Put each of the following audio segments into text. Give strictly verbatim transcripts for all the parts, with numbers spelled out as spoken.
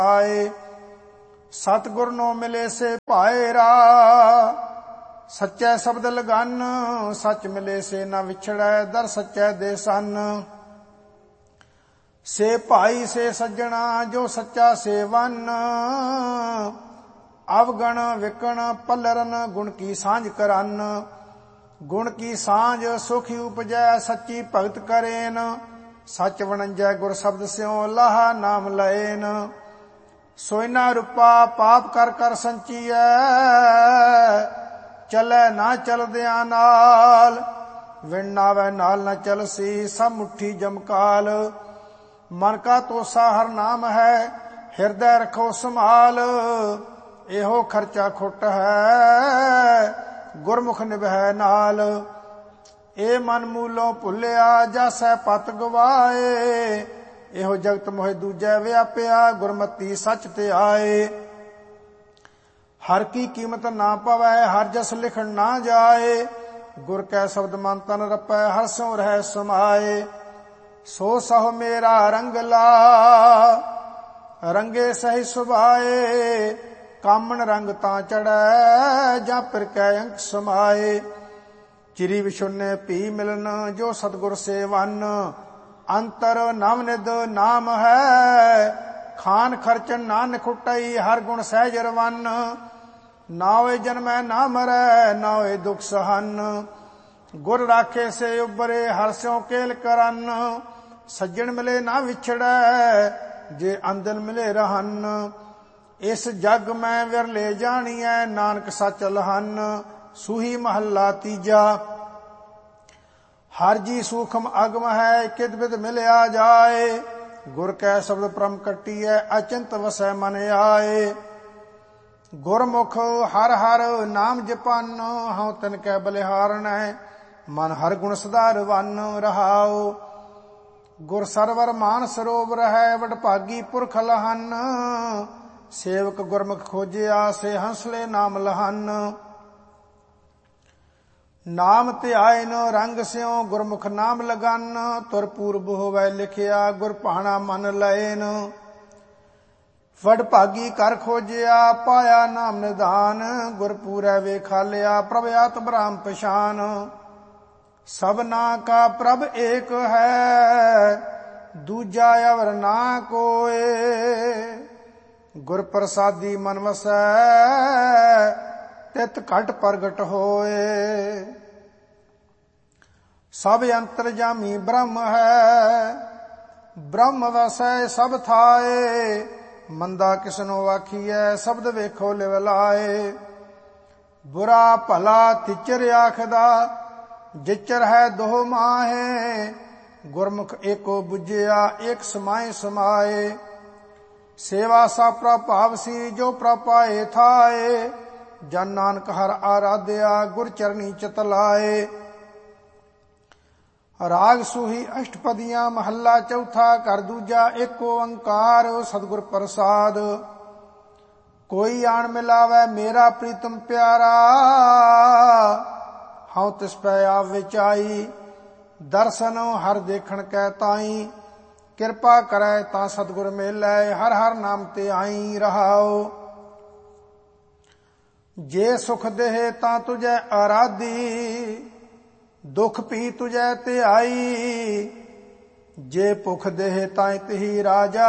आए। सतगुर नो मिले से भाएरा, सच्चे शब्द लगन। सच मिले से न विछड़ै, दर सच्चे दे सन। से भाई से सज्जणा, जो सच्चा सेवन। अवगण विकण पलरन, गुण की सांझ करन। गुण की सांझ सुखी उपजै, सच्ची भगत करेन। सच वणंजै गुर शब्द स्यों, लाहा नाम लएन। सोइना रूपा पाप कर कर संचीਐ, चलै ना चलदियां नाल। विण नावै नाल न चलसी, सब मुट्ठी जमकाल। मन का तोसा हर नाम है, हिरदय रखो संभाल। एहो खर्चा खुट है, गुरमुख निभै नाल। ए मन मूलों भुलिया, जासै पत गवाए। एहो जगत मोहि दूजै व्यापिया, गुरमति सच ते आए। हर की कीमत ना पवै, हर जस लिखण ना जाए। गुर कै शब्द मन तन रपै, हर सो रह समाए। सो सहो मेरा रंगला, रंगे सही सुभाए। कामन रंग तां चढ़ै, जां पिर कै अंक समाए। चिरी विशुन्य पी मिलन, जो सतगुर सेवन। अंतर नवनिध नाम है, खान खर्च ना निखुटई। हर गुण सहज रवन, नावे जन्मै ना मरै। नावे दुख सहन, गुर राखे से उबरे। हर स्यों केल करन, सज्जन मिले ना विछड़ै। जे अंदन मिले रहन, इस जग में विरले जानिए। नानक सच लहन, सूही महला तीजा। हर जी सूखम अगम है, किद बिद मिलया जाए। गुर कै शब्द परम कटिए, अचिंत वसै मन आए। गुरमुख हर हर नाम जपन, हऊँ तिन कै बलिहारण। मन हर गुण सदारवन रहाओ। गुर सरवर मान सरोवर है, वडभागी पुरख लहन। सेवक गुरमुख खोजिया, से हंसले नाम लहन। नाम ध्यान रंग स्यों, गुरमुख नाम लगन। तुर पूर्व होवै लिखिया, गुर भाणा मन लएन। वडभागी कर खोजिया, पाया नाम निधान। गुर पूरै वेखालिया, प्रभ आत ब्रह्म पछान। सबना का प्रभ एक है, दूजा अवर ना कोय। गुर प्रसादी मन वसै, तित घट प्रगट होए। सब अंतरजामी ब्रह्म है, ब्रह्म वसै सब थाए। मंदा किसनो आखिए, शब्द वेखो लिव लाए। बुरा भला तिचर आखदा, जिचर है दो माहे। गुरमुख एको बुझिया, एक समाए समाए। सेवा सा प्रभावसी, जो प्रपाए थाए। जन नानक हर आराध्या, गुर चरनी चितलाए। राग सूही अष्टपदियां, महला चौथा। कर दूजा एको ओंकार, सतगुर प्रसाद। कोई आन मिलावै, मेरा प्रीतम प्यारा। हऊँ तिस पै आप विचाई, दर्शन हर देखण कै ताई। किरपा करै तां सतगुर मेलै, हर हर नाम ते आई रहाओ। जे सुख देहे तां तुझै आराधी, दुख पी तुझै ध्याई। जे भुख देहे तां तिही राजा,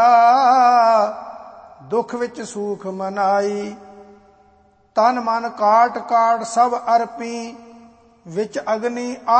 दुख विच सूख मनाई। तन मन काट काट सब अर्पी, विच अग्नि